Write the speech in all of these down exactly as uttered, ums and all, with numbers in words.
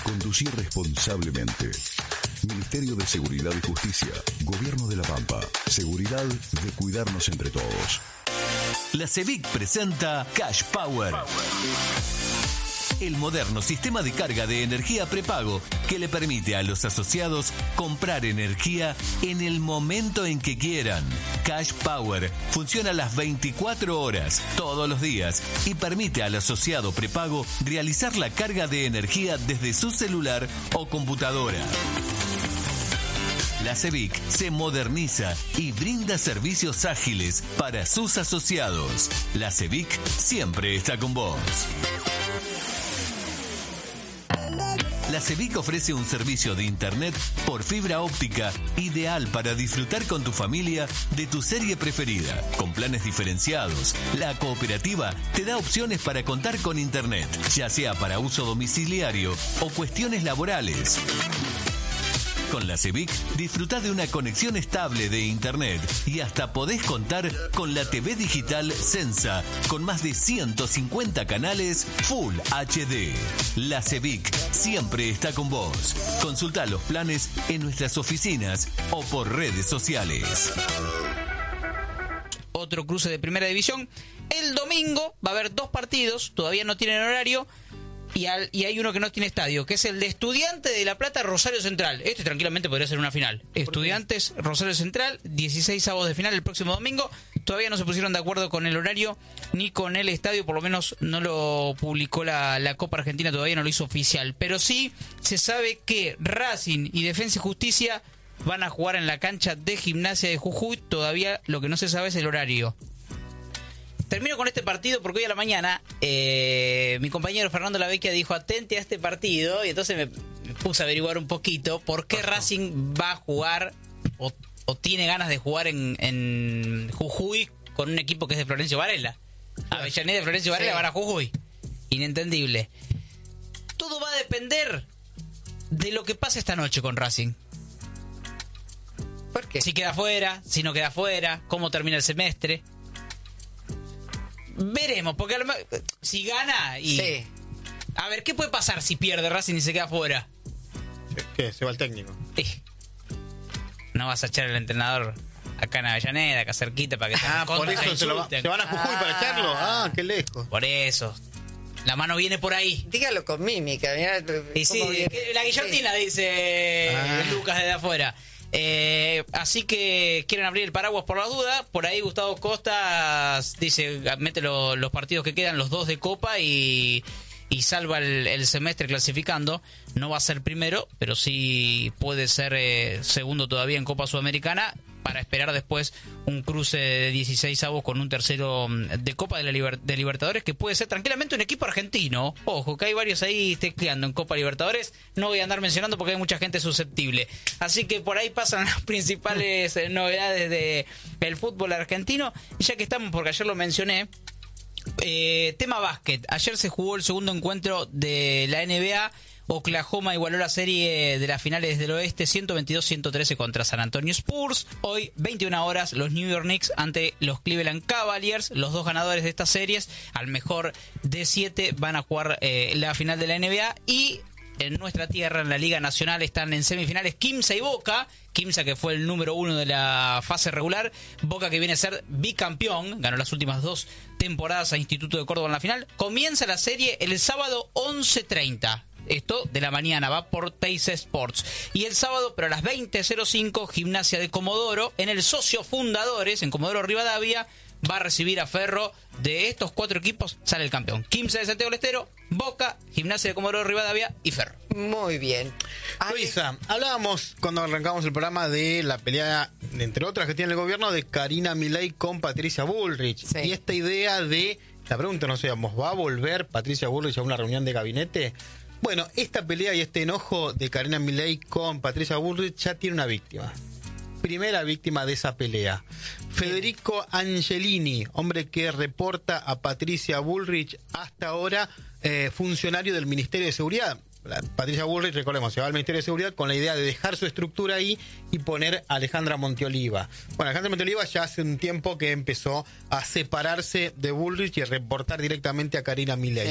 Conducir responsablemente. Ministerio de Seguridad y Justicia. Gobierno de La Pampa. Seguridad de cuidarnos entre todos. La CEVIC presenta Cash Power. El moderno sistema de carga de energía prepago que le permite a los asociados comprar energía en el momento en que quieran. Cash Power funciona las veinticuatro horas, todos los días, y permite al asociado prepago realizar la carga de energía desde su celular o computadora. La CEVIC se moderniza y brinda servicios ágiles para sus asociados. La CEVIC siempre está con vos. La CEVIC ofrece un servicio de internet por fibra óptica ideal para disfrutar con tu familia de tu serie preferida. Con planes diferenciados, la cooperativa te da opciones para contar con internet, ya sea para uso domiciliario o cuestiones laborales. Con la CEVIC disfrutá de una conexión estable de internet y hasta podés contar con la T V digital Sensa con más de ciento cincuenta canales Full H D. La CEVIC siempre está con vos. Consultá los planes en nuestras oficinas o por redes sociales. Otro cruce de primera división. El domingo va a haber dos partidos, todavía no tienen horario. Y, al, y hay uno que no tiene estadio, que es el de Estudiantes de La Plata, Rosario Central. Este tranquilamente podría ser una final. Estudiantes, Rosario Central, dieciséis avos de final el próximo domingo. Todavía no se pusieron de acuerdo con el horario ni con el estadio, por lo menos no lo publicó la, la Copa Argentina, todavía no lo hizo oficial. Pero sí se sabe que Racing y Defensa y Justicia van a jugar en la cancha de Gimnasia de Jujuy. Todavía lo que no se sabe es el horario. Termino con este partido porque hoy a la mañana eh, mi compañero Fernando Lavecchia dijo atente a este partido y entonces me, me puse a averiguar un poquito por qué Racing va a jugar o, o tiene ganas de jugar en, en Jujuy con un equipo que es de Florencio Varela. Avellaneda de Florencio Varela sí. Van a Jujuy. Inentendible. Todo va a depender de lo que pase esta noche con Racing. ¿Por qué? Si queda fuera, si no queda fuera, cómo termina el semestre. Veremos, porque a lo mejor, si gana y... Sí. A ver, ¿qué puede pasar si pierde Racing y se queda fuera? ¿Qué? Se va el técnico. Sí. No vas a echar al entrenador acá en Avellaneda, acá cerquita, para que... Ah, por eso se, lo va, se van a Jujuy ah. para echarlo. Ah, qué lejos. Por eso. La mano viene por ahí. Dígalo con mímica. Mirá, y sí, viene? La guillotina, sí. Dice ah. Lucas desde afuera. Eh, así que quieren abrir el paraguas por la duda. Por ahí Gustavo Costas dice, mete lo, los partidos que quedan, los dos de Copa y, y salva el, el semestre clasificando. No va a ser primero, pero sí puede ser eh, segundo todavía en Copa Sudamericana, para esperar después un cruce de dieciséis avos con un tercero de Copa de, la Liber- de Libertadores, que puede ser tranquilamente un equipo argentino. Ojo, que hay varios ahí tecleando en Copa Libertadores. No voy a andar mencionando porque hay mucha gente susceptible. Así que por ahí pasan las principales novedades de el fútbol argentino. Y ya que estamos, porque ayer lo mencioné, eh, tema básquet. Ayer se jugó el segundo encuentro de la N B A. Oklahoma igualó la serie de las finales del oeste ciento veintidós a ciento trece contra San Antonio Spurs. Hoy, veintiuna horas, los New York Knicks ante los Cleveland Cavaliers. Los dos ganadores de estas series, al mejor de siete, van a jugar eh, la final de la N B A. Y en nuestra tierra, en la Liga Nacional, están en semifinales Quimsa y Boca. Quimsa, que fue el número uno de la fase regular. Boca, que viene a ser bicampeón, ganó las últimas dos temporadas a Instituto de Córdoba en la final. Comienza la serie el sábado once treinta. Esto de la mañana, va por Teis Sports. Y el sábado, pero a las veinte cero cinco, Gimnasia de Comodoro, en el Socio Fundadores, en Comodoro Rivadavia, va a recibir a Ferro. De estos cuatro equipos sale el campeón. Quimsa de Santiago del Estero, Boca, Gimnasia de Comodoro Rivadavia y Ferro. Muy bien. Luisa, hablábamos cuando arrancamos el programa de la pelea, entre otras que tiene el gobierno, de Karina Milei con Patricia Bullrich. Sí. Y esta idea de, la pregunta no sabíamos, ¿va a volver Patricia Bullrich a una reunión de gabinete? Bueno, esta pelea y este enojo de Karina Milei con Patricia Bullrich ya tiene una víctima. Primera víctima de esa pelea. Federico Angelini, hombre que reporta a Patricia Bullrich, hasta ahora eh, funcionario del Ministerio de Seguridad. La Patricia Bullrich, recordemos, se va al Ministerio de Seguridad con la idea de dejar su estructura ahí y poner a Alejandra Monteoliva. Bueno, Alejandra Monteoliva ya hace un tiempo que empezó a separarse de Bullrich y a reportar directamente a Karina Milei. Sí.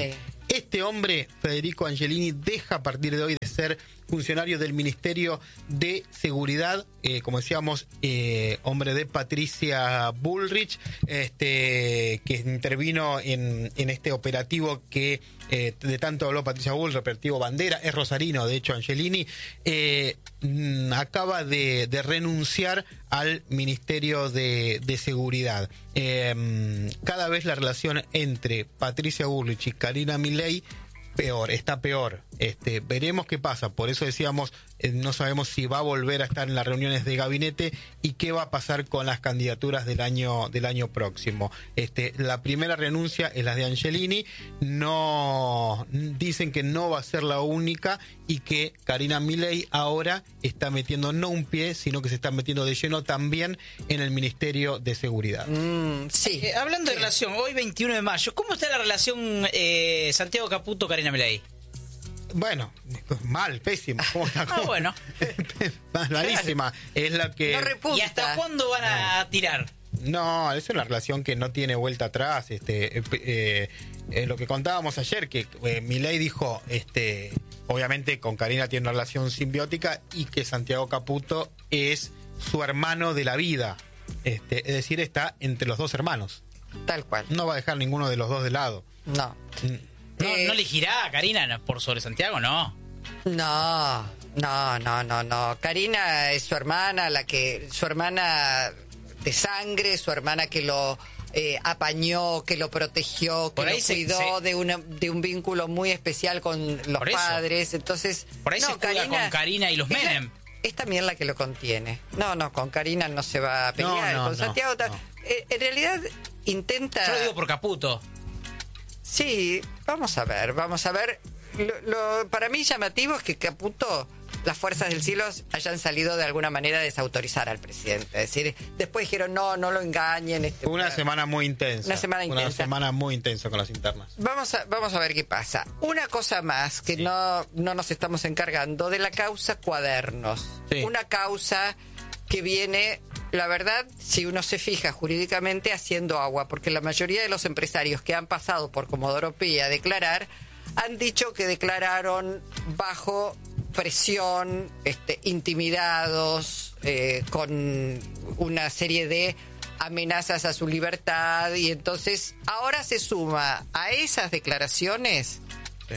Este hombre, Federico Angelini, deja a partir de hoy de ser funcionario del Ministerio de Seguridad, eh, como decíamos, eh, hombre de Patricia Bullrich, este, que intervino en, en este operativo que eh, de tanto habló Patricia Bullrich, operativo Bandera, es rosarino, de hecho, Angelini, eh, acaba de, de renunciar al Ministerio de, de Seguridad. Eh, cada vez la relación entre Patricia Bullrich y Karina Milei peor, está peor. Este, veremos qué pasa. Por eso decíamos, eh, no sabemos si va a volver a estar en las reuniones de gabinete y qué va a pasar con las candidaturas del año del año próximo. Este, la primera renuncia es la de Angelini. No dicen que no va a ser la única y que Karina Milei ahora está metiendo no un pie, sino que se está metiendo de lleno también en el Ministerio de Seguridad. Mm, sí. Eh, hablando sí. de relación, hoy veintiuno de mayo, ¿cómo está la relación eh, Santiago Caputo-Karina Milei? Bueno, mal, pésimo. ¿Cómo está? Ah, bueno. Malísima. Es la que... No repunta. ¿Y hasta cuándo van a tirar? No, es una relación que no tiene vuelta atrás. Este, eh, eh, eh, lo que contábamos ayer, que eh, Milei dijo, este, obviamente con Karina tiene una relación simbiótica y que Santiago Caputo es su hermano de la vida. Este, es decir, está entre los dos hermanos. Tal cual. No va a dejar ninguno de los dos de lado. No. ¿No, Eh, ¿no elegirá a Karina por sobre Santiago? No. No, no, no, no, no. Karina es su hermana, la que, su hermana de sangre, su hermana que lo eh, apañó, que lo protegió, que Por lo ahí se- cuidó se- de una, de un vínculo muy especial con los Por eso. padres. Entonces, Por ahí no, se juega con Karina y los es la- Menem. Es también la que lo contiene. No, no, con Karina no se va a pelear. No, no, con no, Santiago, ta- no. eh, en realidad intenta. Yo lo digo por Caputo. Sí, vamos a ver, vamos a ver. Lo, lo- para mí llamativo es que Caputo, las fuerzas del cielo hayan salido de alguna manera a desautorizar al presidente. Es decir, después dijeron, no, no lo engañen. Este, Fue una semana muy intensa. Una semana Una intensa. semana muy intensa con las internas. Vamos a, vamos a ver qué pasa. Una cosa más que no, no nos estamos encargando de la causa Cuadernos. Sí. Una causa que viene, la verdad, si uno se fija jurídicamente, haciendo agua, porque la mayoría de los empresarios que han pasado por Comodoro Pi a declarar han dicho que declararon bajo presión, este, intimidados, eh, con una serie de amenazas a su libertad, y entonces ahora se suma a esas declaraciones Sí.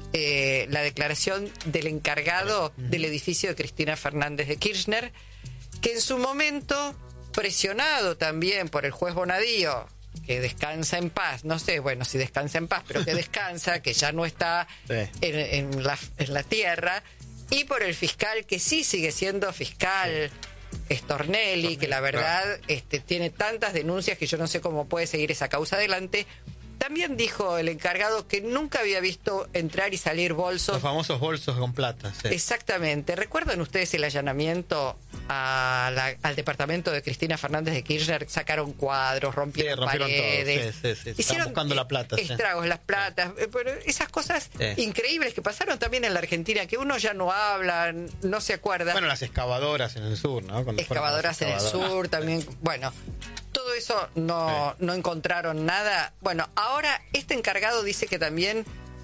eh, la declaración del encargado del edificio de Cristina Fernández de Kirchner, que en su momento, presionado también por el juez Bonadío, que descansa en paz, no sé, bueno, si descansa en paz, pero que descansa, que ya no está Sí. en, en la, en la tierra, y por el fiscal, que sí sigue siendo fiscal, Stornelli, que la verdad este, tiene tantas denuncias que yo no sé cómo puede seguir esa causa adelante. También dijo el encargado que nunca había visto entrar y salir bolsos. Los famosos bolsos con plata. Sí. Exactamente. ¿Recuerdan ustedes el allanamiento a la- al departamento de Cristina Fernández de Kirchner? Sacaron cuadros, rompieron, Sí, rompieron todo. paredes. Sí, sí, sí. Estaban Hicieron buscando la plata, sí. estragos, las platas. Eh, Pero esas cosas Sí. increíbles que pasaron también en la Argentina, que uno ya no habla, no se acuerda. Bueno, las excavadoras en el sur, ¿no? Cuando fueron Excavadoras las en el excavadoras. sur también. Bueno, todo eso no, no encontraron nada. Bueno, ahora este encargado dice que también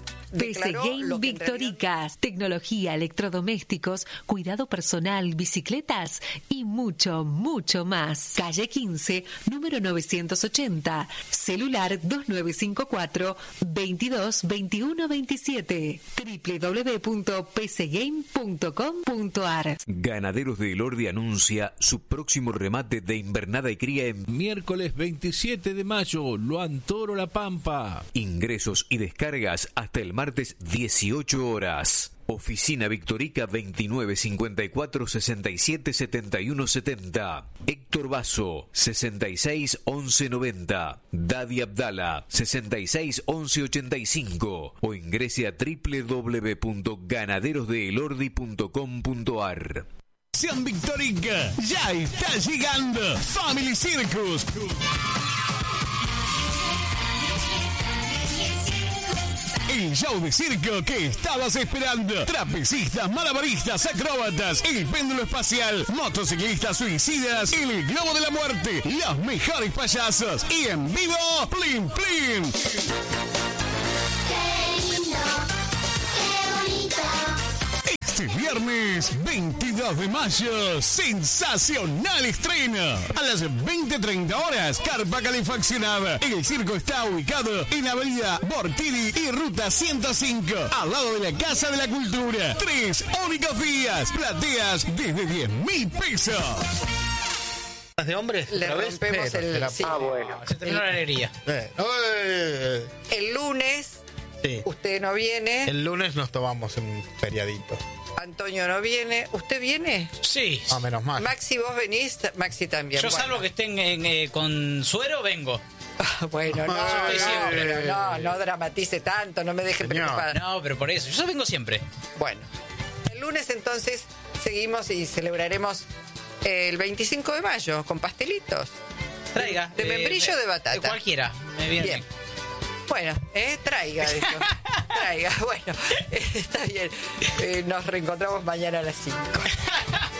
P C declaró Game lo que en realidad- Victoricas, tecnología, electrodomésticos, cuidado personal, bicicletas y mucho, mucho más. Calle quince, número novecientos ochenta, celular dos nueve cinco cuatro, veintidós veintiuno veintisiete, doble u doble u doble u punto p c game punto com punto a r. Ganaderos de Elordi anuncia su próximo remate de invernada y cría en Miércoles veintisiete de mayo, Luan Toro La Pampa. ingresos y descargas hasta el martes dieciocho horas. Oficina Victorica veintinueve cincuenta y cuatro sesenta y siete setenta y uno setenta. Héctor Basso sesenta y seis once noventa. Dadi Abdala sesenta y seis once ochenta y cinco. O ingrese a doble u doble u doble u punto ganaderos de elordi punto com punto a r. Sean Victorica, ya está llegando Family Circus. El show de circo que estabas esperando. Trapecistas, malabaristas, acróbatas, el péndulo espacial, motociclistas suicidas, el globo de la muerte, los mejores payasos y en vivo, Plim Plim. Este viernes veintidós de mayo, sensacional estreno. A las veinte treinta horas, carpa calefaccionada. El circo está ubicado en la avenida Bortini y ruta ciento cinco, al lado de la Casa de la Cultura. Tres únicos días, plateas desde diez mil pesos. ¿De hombres? Le ¿Otra vez? rompemos Pero, el- será- sí. Ah, bueno. Se terminó la alegría. Eh, eh, El lunes, sí. usted no viene, El lunes nos tomamos un feriadito. Antonio no viene. ¿Usted viene? Sí. Ah, menos mal. Maxi, vos venís, Maxi también. Yo Bueno. salvo que estén en, eh, con suero, vengo. Bueno, no, Yo estoy no, siempre. pero no, no dramatice tanto, no me deje Señor. preocupada. No, pero por eso. Yo vengo siempre. Bueno, el lunes entonces seguimos y celebraremos el veinticinco de mayo con pastelitos. Traiga. ¿De membrillo o de batata? De cualquiera. Me viene Bien. bien. Bueno, eh, traiga, dijo. Traiga, bueno, eh, está bien. Eh, nos reencontramos mañana a las cinco.